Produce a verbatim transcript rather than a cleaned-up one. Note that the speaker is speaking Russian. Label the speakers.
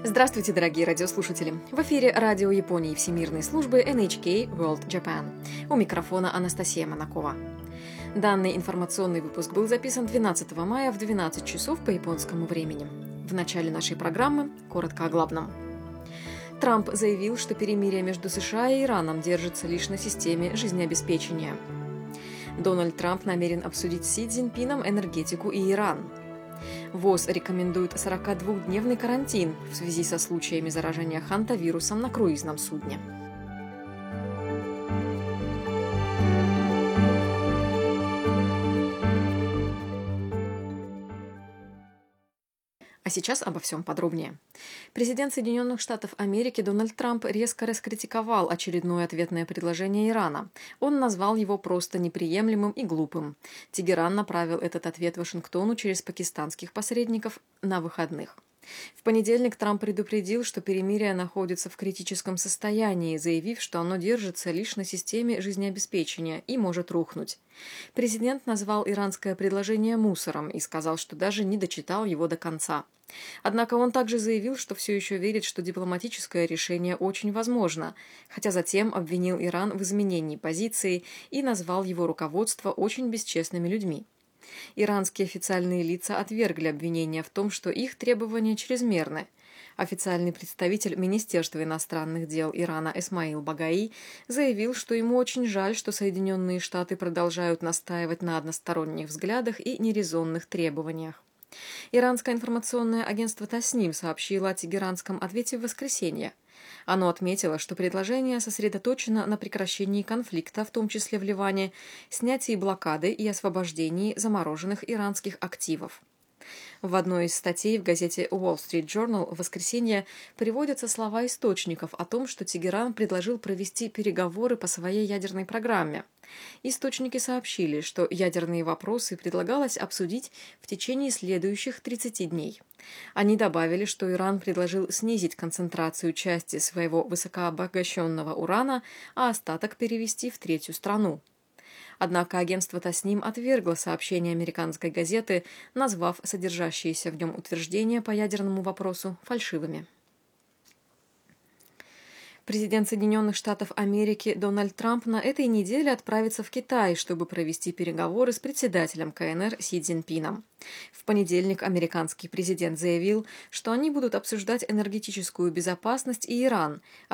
Speaker 1: Здравствуйте, дорогие радиослушатели! В эфире радио Японии Всемирной службы эн эйч кей World Japan. У микрофона Анастасия Монакова. Данный информационный выпуск был записан двенадцатого мая в двенадцать часов по японскому времени. В начале нашей программы коротко о главном. Трамп заявил, что перемирие между США и Ираном держится лишь на системе жизнеобеспечения. Дональд Трамп намерен обсудить с Си Цзиньпином энергетику и Иран. ВОЗ рекомендует сорокадвухдневный карантин в связи со случаями заражения хантавирусом на круизном судне. А сейчас обо всем подробнее. Президент Соединенных Штатов Америки Дональд Трамп резко раскритиковал очередное ответное предложение Ирана. Он назвал его просто неприемлемым и глупым. Тегеран направил этот ответ Вашингтону через пакистанских посредников на выходных. В понедельник Трамп предупредил, что перемирие находится в критическом состоянии, заявив, что оно держится лишь на системе жизнеобеспечения и может рухнуть. Президент назвал иранское предложение мусором и сказал, что даже не дочитал его до конца. Однако он также заявил, что все еще верит, что дипломатическое решение очень возможно, хотя затем обвинил Иран в изменении позиции и назвал его руководство очень бесчестными людьми. Иранские официальные лица отвергли обвинения в том, что их требования чрезмерны. Официальный представитель Министерства иностранных дел Ирана Эсмаил Багаи заявил, что ему очень жаль, что Соединенные Штаты продолжают настаивать на односторонних взглядах и нерезонных требованиях. Иранское информационное агентство Тасним сообщило о тегеранском ответе в воскресенье. Оно отметило, что предложение сосредоточено на прекращении конфликта, в том числе в Ливане, снятии блокады и освобождении замороженных иранских активов. В одной из статей в газете Wall Street Journal в воскресенье приводятся слова источников о том, что Тегеран предложил провести переговоры по своей ядерной программе. Источники сообщили, что ядерные вопросы предлагалось обсудить в течение следующих тридцати дней. Они добавили, что Иран предложил снизить концентрацию части своего высокообогащенного урана, а остаток перевести в третью страну. Однако агентство Тасним отвергло сообщение американской газеты, назвав содержащиеся в нем утверждения по ядерному вопросу фальшивыми. Президент Соединенных Штатов Америки Дональд Трамп на этой неделе отправится в Китай, чтобы провести переговоры с председателем ка эн эр Си Цзиньпином. В понедельник американский президент заявил, что они будут обсуждать энергетическую безопасность и Иран,